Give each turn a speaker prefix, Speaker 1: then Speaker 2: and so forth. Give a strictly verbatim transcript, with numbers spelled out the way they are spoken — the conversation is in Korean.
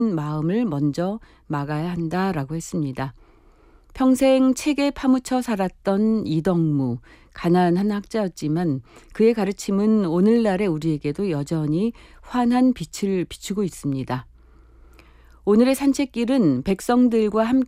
Speaker 1: 마음을 먼저 막아야 한다라고 했습니다. 평생 책에 파묻혀 살았던 이덕무, 가난한 학자였지만 그의 가르침은 오늘날의 우리에게도 여전히 환한 빛을 비추고 있습니다. 오늘의 산책길은 백성들과 함께